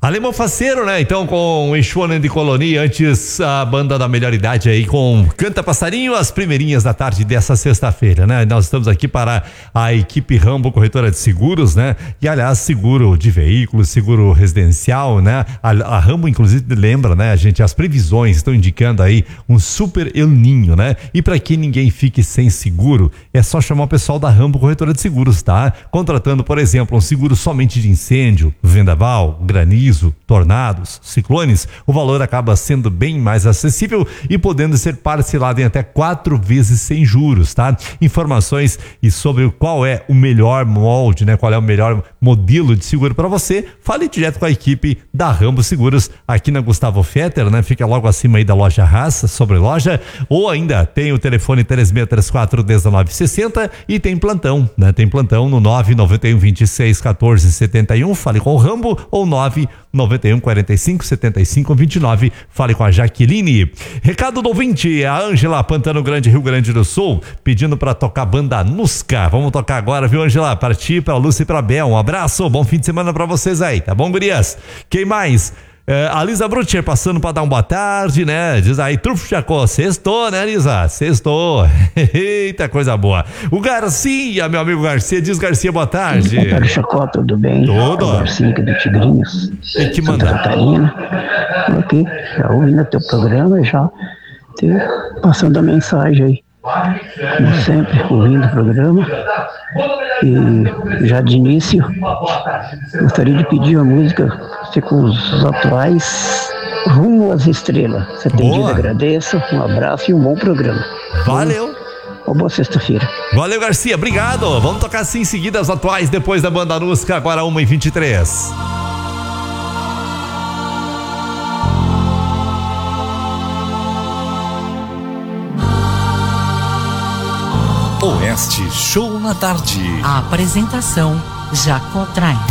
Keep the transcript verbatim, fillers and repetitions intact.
Alemão Faceiro, né? Então, com o Enxuana de Colonia, antes a banda da melhor idade aí com Canta Passarinho, as primeirinhas da tarde dessa sexta-feira, né? Nós estamos aqui para a equipe Rambo Corretora de Seguros, né? E, aliás, seguro de veículos, seguro residencial, né? A, a Rambo, inclusive, lembra, né? A gente, as previsões estão indicando aí um super El Ninho, né? E para que ninguém fique sem seguro, é só chamar o pessoal da Rambo Corretora de Seguros, tá? Contratando, por exemplo, um seguro somente de incêndio, vendaval, granizo, tornados, ciclones, o valor acaba sendo bem mais acessível e podendo ser parcelado em até quatro vezes sem juros, tá? Informações e sobre qual é o melhor molde, né? Qual é o melhor modelo de seguro para você, fale direto com a equipe da Rambo Seguros aqui na Gustavo Fetter, né? Fica logo acima aí da loja Raça, sobre loja, ou ainda tem o telefone três seis três quatro, um nove seis zero e tem plantão, né? Tem plantão no nove nove um, vinte e seis, quatorze, setenta e um, fale com o Rambo, ou nove nove um, quarenta e cinco, setenta e cinco, vinte e nove, fale com a Jaqueline. Recado do ouvinte, a Ângela, Pantano Grande, Rio Grande do Sul, pedindo pra tocar banda Nusca. Vamos tocar agora, viu, Ângela? Pra ti, pra Lúcia e pra Bel. Um abraço, bom fim de semana pra vocês aí, tá bom, gurias? Quem mais? É, a Lisa Brutcher passando pra dar uma boa tarde, né? Diz aí, Trufo Chacó, sextou, né, Lisa? Sextou. Eita, coisa boa. O Garcia, meu amigo Garcia, diz Garcia, boa tarde. Boa tarde, Chacó, tudo bem? Tudo. O Garcia aqui do Tigrinhos, Tem que Santa mandar. Catarina. Tô aqui, já ouvindo teu programa, já te passando a mensagem aí. Como sempre, ouvindo o programa. E já de início, gostaria de pedir uma música com os atuais Rumo às Estrelas. Você tem Boa. dito, agradeço, um abraço e um bom programa. Valeu. Uma boa sexta-feira. Valeu, Garcia, obrigado. Vamos tocar assim em seguida as atuais depois da banda Nusca, agora uma e vinte e três. Oeste Show na Tarde. A apresentação Jacó Traem.